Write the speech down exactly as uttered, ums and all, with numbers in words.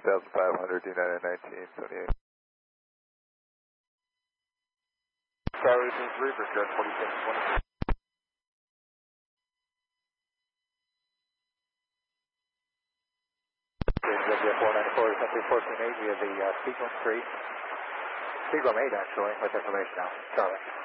two thousand five hundred, D nine nineteen, seventy-eight. Sorry, this is Reaper, Jet forty-six twenty-six. four ninety-four is simply fourteen eight via the uh, Seagram three. Seagram eight, actually, with information now. Charlie.